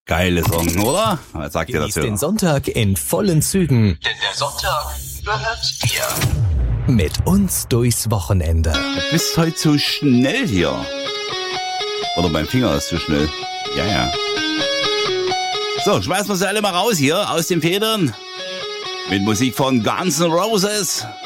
Geile Song, oder? Was sagt ihr Genießt dazu? den Sonntag in vollen Zügen. Denn der Sonntag gehört dir. Mit uns durchs Wochenende. Du bist heute zu schnell hier. Oder mein Finger ist zu schnell. Ja. So, schmeißen wir sie alle mal raus hier aus den Federn. Mit Musik von Guns N' Roses.